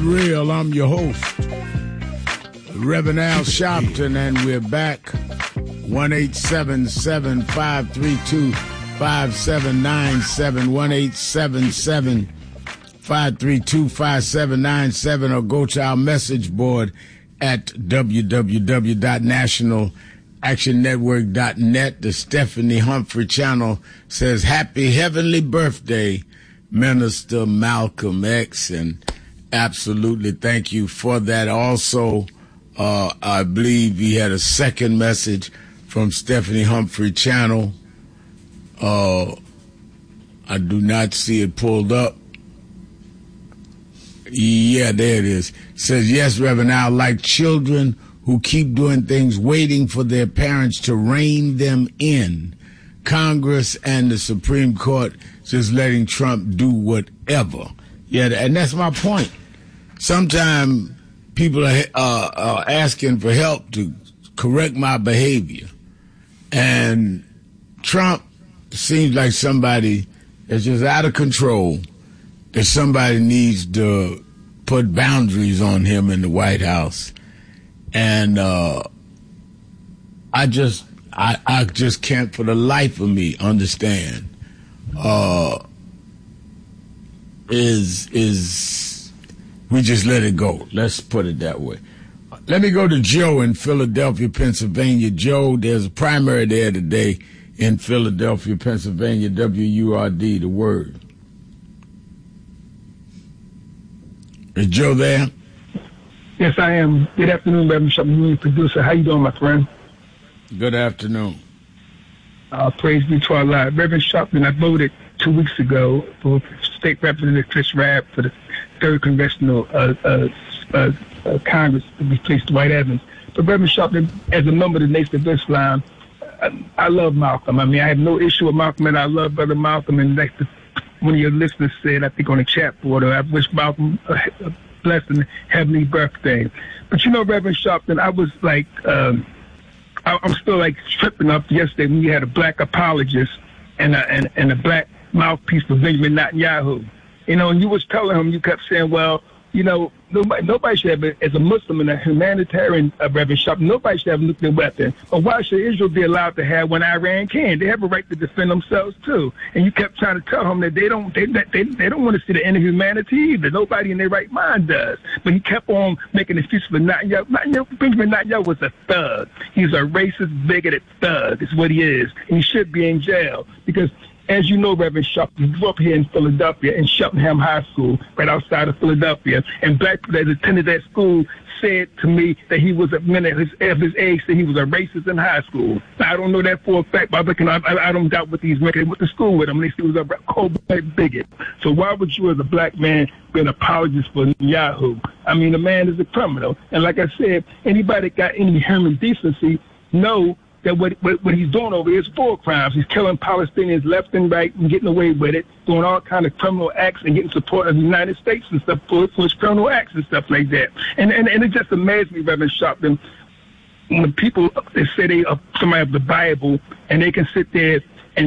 Real. I'm your host, Reverend Al Sharpton, and we're back. 1-877-532-5797, 1-877-532-5797, or go to our message board at www.nationalactionnetwork.net. The Stephanie Humphrey channel says, "Happy heavenly birthday, Minister Malcolm X," and absolutely thank you for that. Also, I believe he had a second message from Stephanie Humphrey channel. I do not see it pulled up. Yeah, there it is. It says, "Yes, Reverend Al, like children who keep doing things waiting for their parents to rein them in. Congress and the Supreme Court just letting Trump do whatever." Yeah, and that's my point. Sometimes people are asking for help to correct my behavior. And Trump seems like somebody that's just out of control, that somebody needs to put boundaries on him in the White House. And I just can't for the life of me understand is we just let it go. Let's put it that way. Let me go to Joe in Philadelphia, Pennsylvania. Joe, there's a primary there today in Philadelphia, Pennsylvania. WURD, the word. Is Joe there? Yes, I am. Good afternoon, Reverend Sharpton, producer. How you doing, my friend? Good afternoon. Praise be to Allah. Reverend Sharpton, I voted 2 weeks ago for State Representative Chris Rabb for the 3rd Congressional Congress to replace Dwight Evans. But Reverend Sharpton, as a member of the Nation of Islam, I love Malcolm. I mean, I have no issue with Malcolm, and I love Brother Malcolm. And like one of your listeners said, I think on the chat board, I wish Malcolm a blessed and heavenly birthday. But you know, Reverend Sharpton, I was like, I'm still like tripping up yesterday when you had a black apologist and a black mouthpiece for Benjamin Netanyahu. You know, and you was telling him, you kept saying, well, you know, nobody should have, as a Muslim and a humanitarian, Reverend Sharpton, nobody should have a nuclear weapon. But why should Israel be allowed to have when Iran can? They have a right to defend themselves too. And you kept trying to tell him that they don't want to see the end of humanity either. Nobody in their right mind does. But he kept on making excuses for Netanyahu. Benjamin Netanyahu was a thug. He's a racist, bigoted thug. Is what he is. And he should be in jail because, as you know, Reverend Sharpton, he grew up here in Philadelphia in Cheltenham High School, right outside of Philadelphia. And black people that attended that school said to me that he was a man of his age, that he was a racist in high school. Now, I don't know that for a fact, but I don't doubt what these men went to school with him. And they said he was a cold-blooded bigot. So why would you, as a black man, be an apologist for Netanyahu? I mean, the man is a criminal. And like I said, anybody that got any human decency know that what he's doing over here is war crimes. He's killing Palestinians left and right and getting away with it, doing all kind of criminal acts and getting support of the United States and stuff for his criminal acts and stuff like that. And it just amazed me, Reverend Sharpton, when people they say they are somebody of the Bible and they can sit there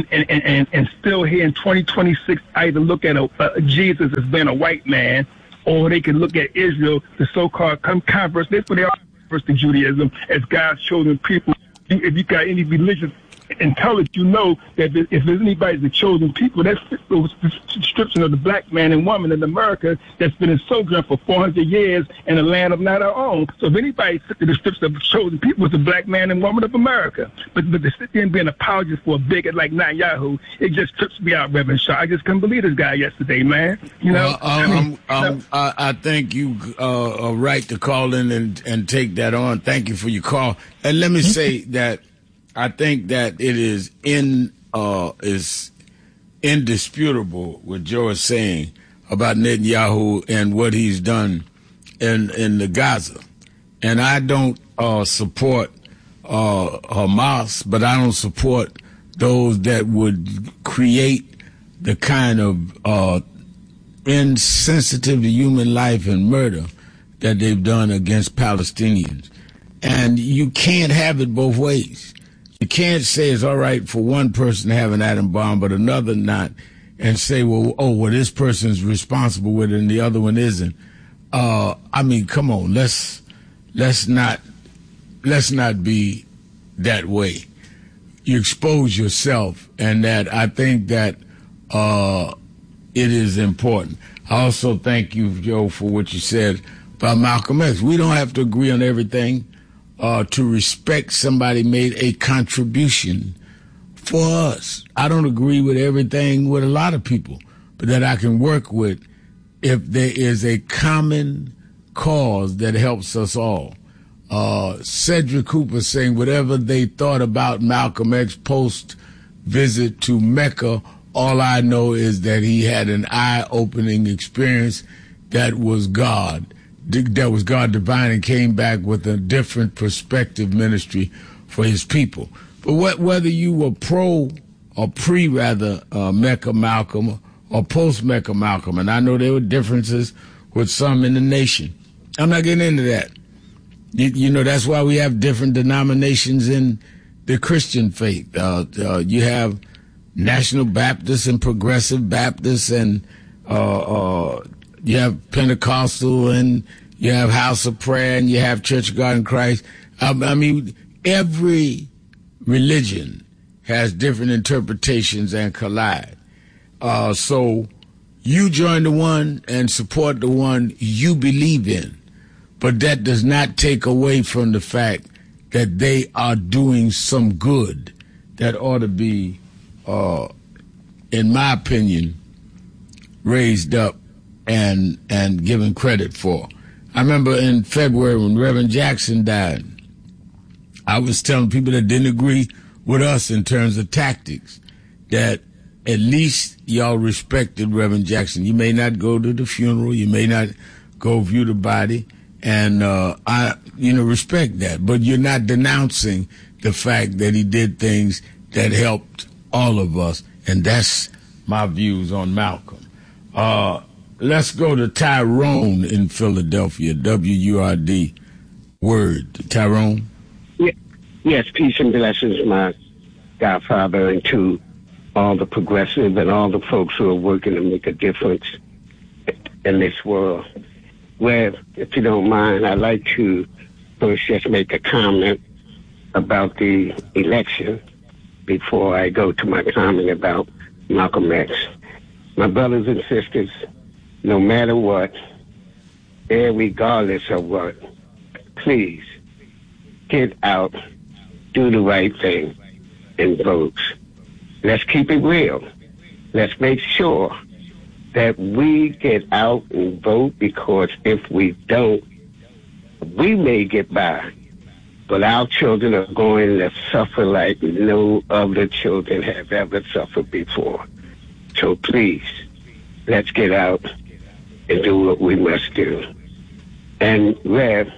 and still here in 2026 either look at Jesus as being a white man, or they can look at Israel, the so-called converts. That's what they are, to Judaism, as God's chosen people. If you got any religious intelligence, you know that if there's anybody the chosen people, that's the description of the black man and woman in America that's been in sojourn for 400 years in a land of not our own. So if anybody fit the description of the chosen people, it's the black man and woman of America. But to sit there and be an apologist for a bigot like Netanyahu, it just trips me out, Reverend Shaw. I just couldn't believe this guy yesterday, man. You know, I think you are right to call in and take that on. Thank you for your call. And let me say that I think that it is indisputable what Joe is saying about Netanyahu and what he's done in the Gaza. And I don't support Hamas, but I don't support those that would create the kind of insensitive to human life and murder that they've done against Palestinians. And you can't have it both ways. You can't say it's all right for one person to have an atom bomb, but another not, and say, well, this person's responsible with it and the other one isn't. I mean, come on, let's not be that way. You expose yourself, and that I think that it is important. I also thank you, Joe, for what you said about Malcolm X. We don't have to agree on everything. To respect somebody made a contribution for us. I don't agree with everything with a lot of people, but that I can work with if there is a common cause that helps us all. Cedric Cooper saying whatever they thought about Malcolm X post visit to Mecca, all I know is that he had an eye-opening experience that was God divine, and came back with a different perspective ministry for his people. But whether you were pro or Mecca Malcolm or post Mecca Malcolm, and I know there were differences with some in the nation. I'm not getting into that. You know, that's why we have different denominations in the Christian faith. You have National Baptists and Progressive Baptists, and you have Pentecostal, and you have House of Prayer, and you have Church of God in Christ. I mean, every religion has different interpretations and collide. So you join the one and support the one you believe in. But that does not take away from the fact that they are doing some good that ought to be, in my opinion, raised up and given credit for. I remember in February when Reverend Jackson died, I was telling people that didn't agree with us in terms of tactics that at least y'all respected Reverend Jackson. You may not go to the funeral, you may not go view the body, and I respect that. But you're not denouncing the fact that he did things that helped all of us, and that's my views on Malcolm. Let's go to Tyrone in Philadelphia, WURD Word. Tyrone? Yes, peace and blessings, my godfather, and to all the progressive and all the folks who are working to make a difference in this world. Well, if you don't mind, I'd like to first just make a comment about the election before I go to my comment about Malcolm X. My brothers and sisters, no matter what, regardless of what, please get out, do the right thing, and vote. Let's keep it real. Let's make sure that we get out and vote, because if we don't, we may get by, but our children are going to suffer like no other children have ever suffered before. So please, let's get out and do what we must do. And Rev,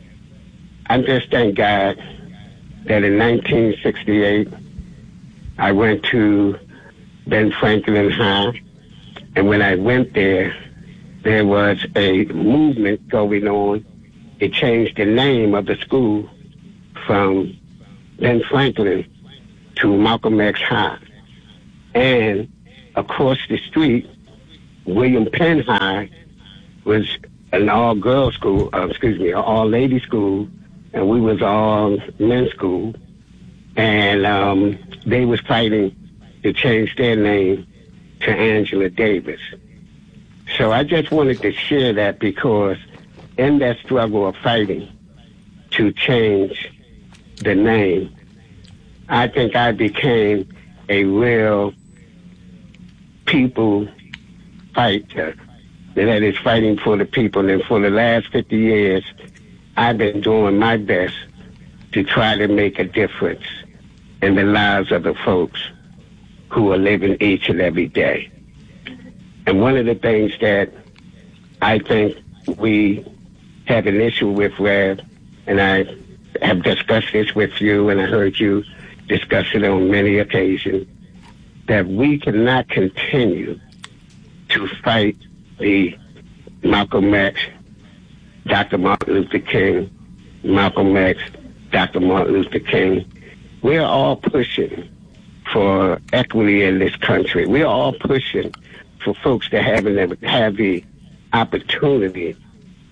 I just thank God that in 1968, I went to Ben Franklin High, and when I went there, there was a movement going on. It changed the name of the school from Ben Franklin to Malcolm X High. And across the street, William Penn High was an all-girls school, an all-lady school, and we was all men's school. And they was fighting to change their name to Angela Davis. So I just wanted to share that, because in that struggle of fighting to change the name, I think I became a real people fighter that is fighting for the people. And for the last 50 years, I've been doing my best to try to make a difference in the lives of the folks who are living each and every day. And one of the things that I think we have an issue with, Rev, and I have discussed this with you, and I heard you discuss it on many occasions, that we cannot continue to fight the Malcolm X, Dr. Martin Luther King, Malcolm X, Dr. Martin Luther King. We're all pushing for equity in this country. We're all pushing for folks to have the opportunity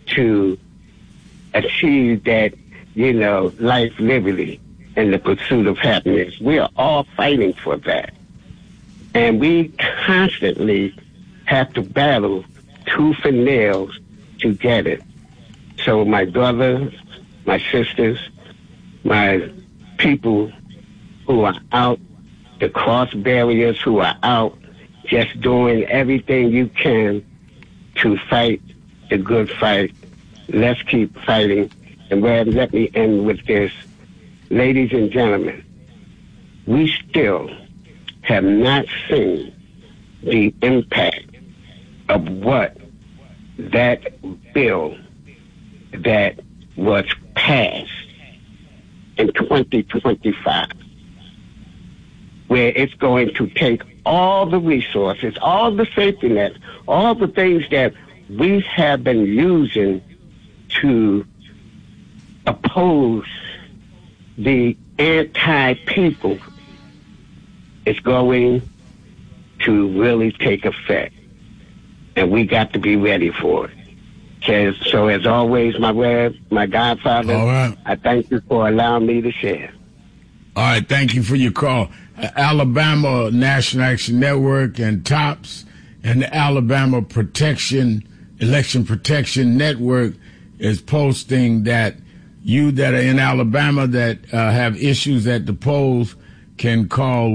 to achieve that, life, liberty, and the pursuit of happiness. We are all fighting for that. And we constantly have to battle tooth and nails to get it. So my brothers, my sisters, my people who are out to cross barriers, who are out just doing everything you can to fight the good fight. Let's keep fighting. And let me end with this. Ladies and gentlemen, we still have not seen the impact of what that bill that was passed in 2025, where it's going to take all the resources, all the safety nets, all the things that we have been using to oppose the anti-people, is going to really take effect. And we got to be ready for it. So as always, my godfather, all right. I thank you for allowing me to share. All right, thank you for your call. Alabama National Action Network and TOPS and the Alabama Election Protection Network is posting that you that are in Alabama that have issues at the polls can call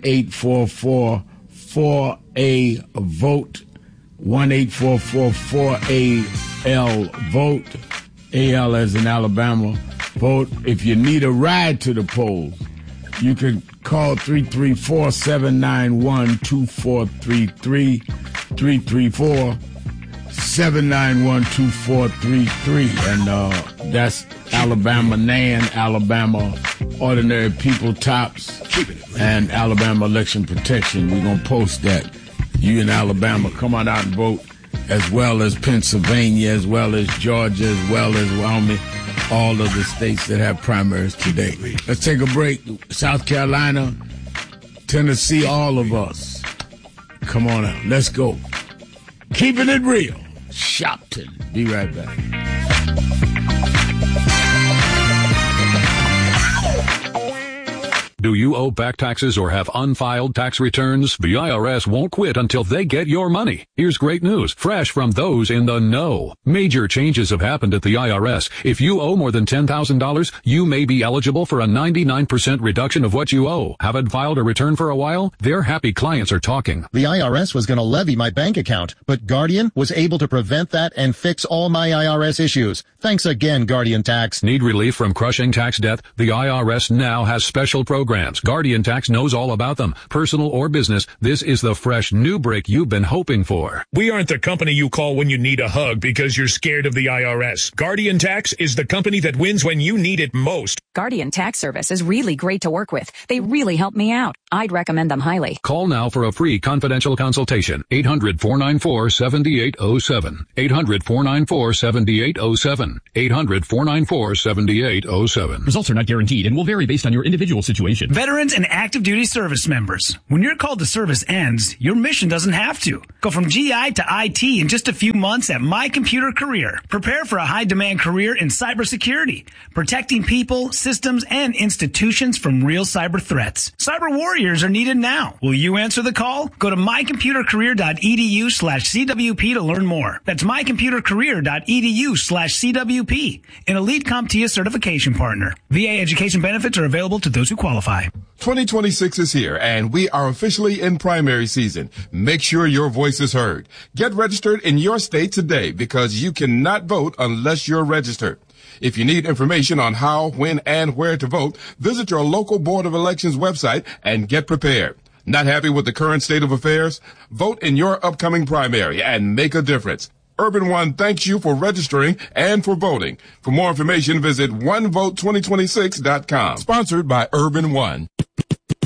1-844-4A-VOTE, 1-844-4AL-VOTE, AL as in Alabama, vote. If you need a ride to the polls, you can call 334-791-2433, 334-791-2433, and that's Alabama NAN, Alabama Ordinary People TOPS, and Alabama Election Protection. We're going to post that. You in Alabama, come on out and vote, as well as Pennsylvania, as well as Georgia, as well as Wyoming, all of the states that have primaries today. Let's take a break. South Carolina, Tennessee, all of us. Come on out. Let's go. Keeping it real. Shopton. Be right back. Do you owe back taxes or have unfiled tax returns? The IRS won't quit until they get your money. Here's great news, fresh from those in the know. Major changes have happened at the IRS. If you owe more than $10,000, you may be eligible for a 99% reduction of what you owe. Haven't filed a return for a while? Their happy clients are talking. The IRS was going to levy my bank account, but Guardian was able to prevent that and fix all my IRS issues. Thanks again, Guardian Tax. Need relief from crushing tax debt? The IRS now has special programs. Guardian Tax knows all about them. Personal or business, this is the fresh new break you've been hoping for. We aren't the company you call when you need a hug because you're scared of the IRS. Guardian Tax is the company that wins when you need it most. Guardian Tax Service is really great to work with. They really help me out. I'd recommend them highly. Call now for a free confidential consultation. 800-494-7807. 800-494-7807. 800-494-7807. Results are not guaranteed and will vary based on your individual situation. Veterans and active duty service members. When your call to service ends, your mission doesn't have to. Go from GI to IT in just a few months at My Computer Career. Prepare for a high-demand career in cybersecurity, protecting people, systems, and institutions from real cyber threats. Cyber warriors are needed now. Will you answer the call? Go to mycomputercareer.edu/CWP to learn more. That's mycomputercareer.edu/CWP, an elite CompTIA certification partner. VA education benefits are available to those who qualify. 2026 is here, and we are officially in primary season. Make sure your voice is heard. Get registered in your state today because you cannot vote unless you're registered. If you need information on how, when, and where to vote, visit your local Board of Elections website and get prepared. Not happy with the current state of affairs? Vote in your upcoming primary and make a difference. Urban One thanks you for registering and for voting. For more information, visit onevote2026.com. Sponsored by Urban One.